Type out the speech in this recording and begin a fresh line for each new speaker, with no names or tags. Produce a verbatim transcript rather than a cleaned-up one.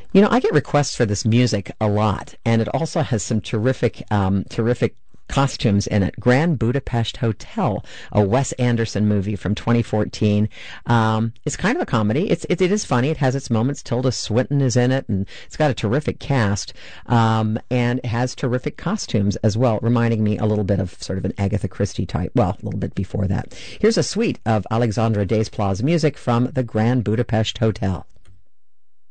You know, I get requests for this music a lot, and it also has some terrific, um, terrific costumes in it. Grand Budapest Hotel, a Wes Anderson movie from twenty fourteen. Um, it's kind of a comedy. It's it, it is funny. It has its moments. Tilda Swinton is in it, and it's got a terrific cast, um, and it has terrific costumes as well, reminding me a little bit of sort of an Agatha Christie type. Well, a little bit before that. Here's a suite of Alexandra Desplat's music from the Grand Budapest Hotel.